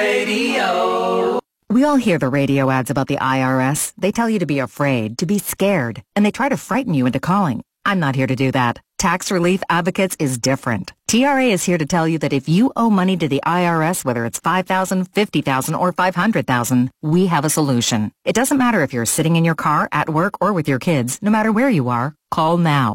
Radio. We all hear the radio ads about the IRS. They tell you to be afraid, to be scared, and they try to frighten you into calling. I'm not here to do that. Tax Relief Advocates is different. TRA is here to tell you that if you owe money to the IRS, whether it's $5,000, $50,000, or $500,000, we have a solution. It doesn't matter if you're sitting in your car, at work, or with your kids. No matter where you are, call now.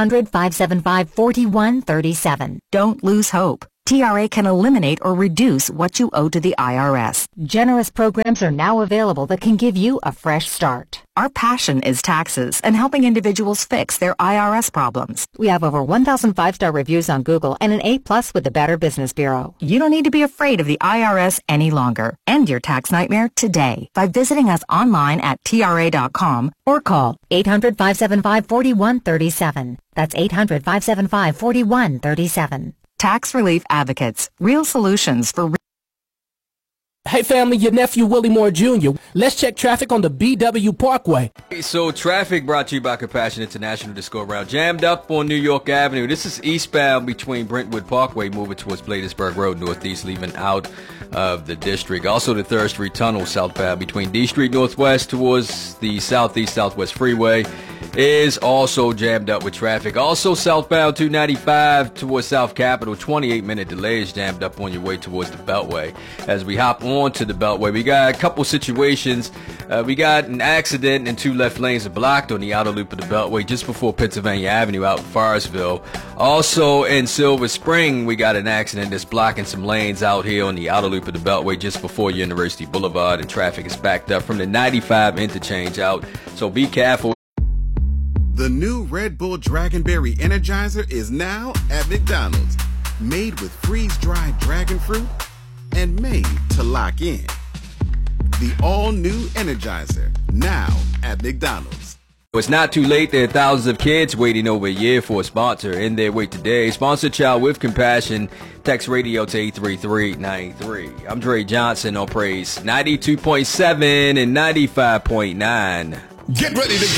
800-575-4137. Don't lose hope. TRA can eliminate or reduce what you owe to the IRS. Generous programs are now available that can give you a fresh start. Our passion is taxes and helping individuals fix their IRS problems. We have over 1,000 5-star reviews on Google and an A+ with the Better Business Bureau. You don't need to be afraid of the IRS any longer. End your tax nightmare today by visiting us online at TRA.com or call 800-575-4137. That's 800-575-4137. Tax Relief Advocates. Real solutions for... Hey family, your nephew Willie Moore Jr. Let's check traffic on the BW Parkway. So traffic brought to you by Compassion International this go around. Jammed up on New York Avenue. This is eastbound between Brentwood Parkway moving towards Bladensburg Road northeast, leaving out of the district. Also the 3rd Street Tunnel southbound between D Street Northwest towards the southeast southwest freeway is also jammed up with traffic. Also southbound 295 towards South Capitol, 28-minute delay is jammed up on your way towards the Beltway. As we hop on to the Beltway, we got a couple situations. We got an accident and 2 left lanes are blocked on the outer loop of the Beltway just before Pennsylvania Avenue out in Forestville. Also in Silver Spring, we got an accident that's blocking some lanes out here on the outer loop of the Beltway just before University Boulevard, and traffic is backed up from the 95 interchange out, so be careful. The new Red Bull Dragonberry Energizer is now at McDonald's. Made with freeze-dried dragon fruit and made to lock in. The all-new Energizer, now at McDonald's. It's not too late. There are thousands of kids waiting over a year for a sponsor. In their wait today. Sponsor child with compassion. Text radio to 833-93. I'm Dre Johnson on Praise 92.7 and 95.9. Get ready to